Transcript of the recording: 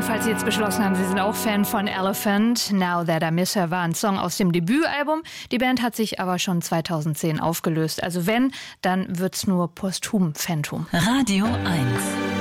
falls Sie jetzt beschlossen haben, Sie sind auch Fan von Elephant. Now That I Miss Her war ein Song aus dem Debütalbum. Die Band hat sich aber schon 2010 aufgelöst. Also wenn, dann wird's nur posthum Phantom. Radio 1